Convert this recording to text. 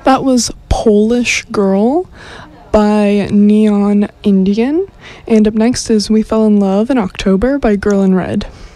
That was Polish Girl by Neon Indian. And up next is We Fell in Love in October by Girl in Red.